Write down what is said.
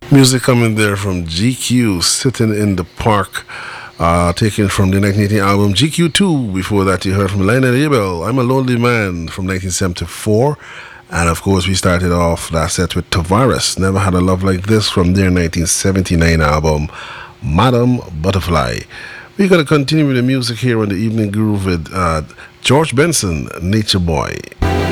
Music coming there from GQ, Sitting in the Park, taken from the 1980 album GQ2. Before that, you heard from Lionel Abel, I'm a Lonely Man from 1974. And of course, we started off that set with Tavares, Never Had a Love Like This from their 1979 album, Madam Butterfly. We're going to continue with the music here on the Evening Groove with George Benson, Nature Boy.